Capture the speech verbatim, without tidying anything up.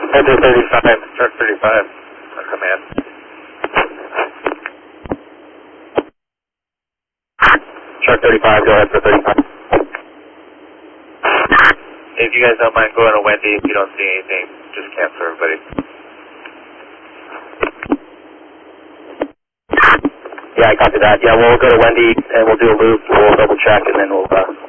Enter thirty-five, start thirty-five, on command. Shark thirty-five, go ahead for thirty-five. If you guys don't mind going to Wendy, if you don't see anything, just cancel everybody. Yeah, I copy that. Yeah, we'll go to Wendy and we'll do a loop, we'll double check, and then we'll uh,